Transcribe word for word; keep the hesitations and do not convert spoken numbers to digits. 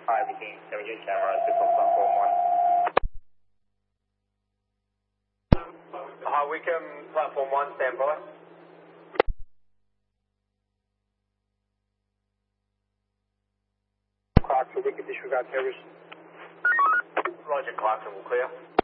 Hi, between seventy cameras to platform one. Hi, Wickham, platform one, stand by. Clark for Wickham, disregard service. Roger, Clarkson will clear.